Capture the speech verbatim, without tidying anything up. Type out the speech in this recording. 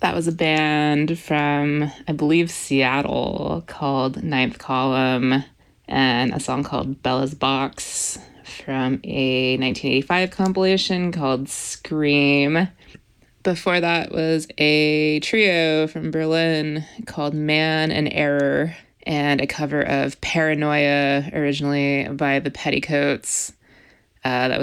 That was a band from, I believe, Seattle called Ninth Column, and a song called Bella's Box from a nineteen eighty-five compilation called Scream. Before that was a trio from Berlin called Man and Error, and a cover of Paranoia, originally by the Petticoats. Uh, that was